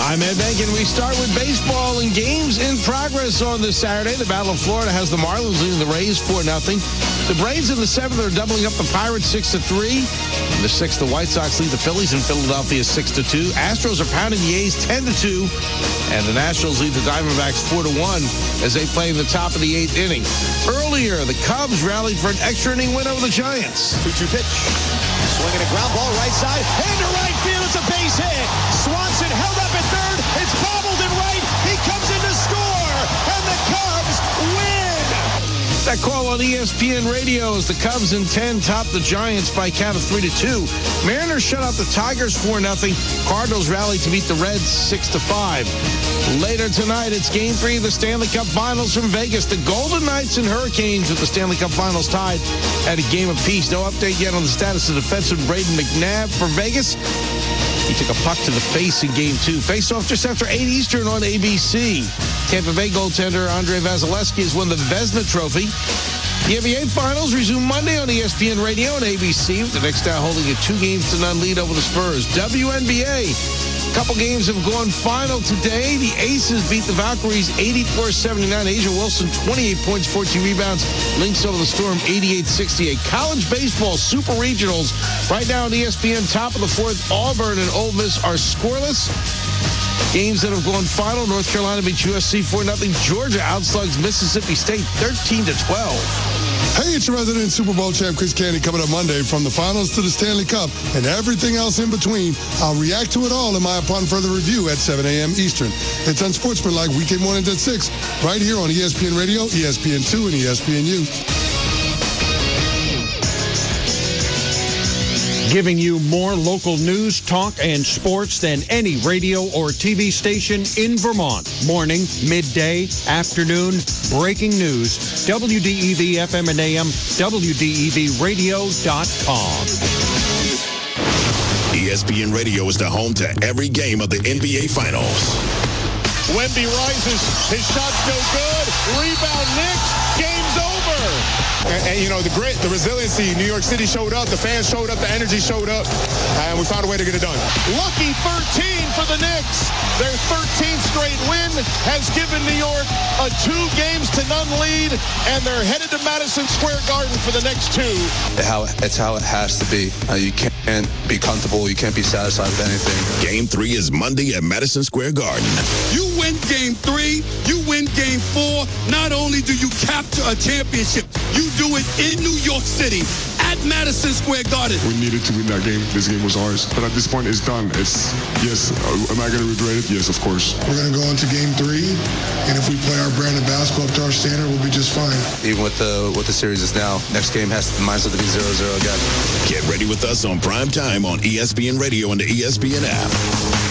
I'm Ed Bankin. We start with baseball and games in progress on this Saturday. The Battle of Florida has the Marlins leading the Rays 4-0. The Braves in the 7th are doubling up the Pirates 6-3. In the 6th, the White Sox lead the Phillies in Philadelphia 6-2. Astros are pounding the A's 10-2. And the Nationals lead the Diamondbacks 4-1 as they play in the top of the 8th inning. Earlier, the Cubs rallied for an extra inning win over the Giants. 2-2 pitch. Swinging a ground ball right side. Into right field. It's a base hit. Swanson held up at third. It's bobbled in right. He comes in to score. And the Cubs win. That call on ESPN Radio as the Cubs in 10 top the Giants by a count of 3-2. Mariners shut out the Tigers 4-0. Cardinals rallied to beat the Reds 6-5. Later tonight, it's Game 3 of the Stanley Cup Finals from Vegas. The Golden Knights and Hurricanes with the Stanley Cup Finals tied at a game apiece. No update yet on the status of defenseman Braden McNabb for Vegas. He took a puck to the face in Game 2. Face-off just after 8 Eastern on ABC. Tampa Bay goaltender Andrei Vasilevsky has won the Vezina Trophy. The NBA Finals resume Monday on ESPN Radio and ABC, with the Knicks now holding a 2-0 lead over the Spurs. WNBA. A couple games have gone final today. The Aces beat the Valkyries 84-79. Asia Wilson, 28 points, 14 rebounds. Lynx over the Storm, 88-68. College baseball super regionals. Right now on ESPN, top of the 4th, Auburn and Ole Miss are scoreless. Games that have gone final. North Carolina beats USC 4-0. Georgia outslugs Mississippi State 13-12. Hey, it's your resident Super Bowl champ, Chris Candy, coming up Monday. From the finals to the Stanley Cup and everything else in between, I'll react to it all in my Upon Further Review at 7 a.m. Eastern. It's Unsportsmanlike weekend mornings at 6, right here on ESPN Radio, ESPN2, and ESPNU. Giving you more local news, talk, and sports than any radio or TV station in Vermont. Morning, midday, afternoon, breaking news. WDEV FM and AM, WDEVradio.com. ESPN Radio is the home to every game of the NBA Finals. Wemby rises. His shot's no good. Rebound, Knicks. Game's over. And you know, the grit, the resiliency, New York City showed up, the fans showed up, the energy showed up, and we found a way to get it done. Lucky 13 for the Knicks. Their 13th straight win has given New York a 2-0 lead, and they're headed to Madison Square Garden for the next 2. It's how it has to be. You can't be comfortable. You can't be satisfied with anything. Game 3 is Monday at Madison Square Garden. You win Game 3, you win Game 4. Not only do you capture a championship, you do it in New York City at Madison Square Garden. We needed to win that game. This game was ours. But at this point, it's done. Yes, am I going to regret it? Yes, of course. We're going to go into Game 3, and if we play our brand of basketball up to our standard, we'll be just fine. Even with the series is now, next game has to be 0-0 again. Get ready with us on prime time on ESPN Radio and the ESPN app.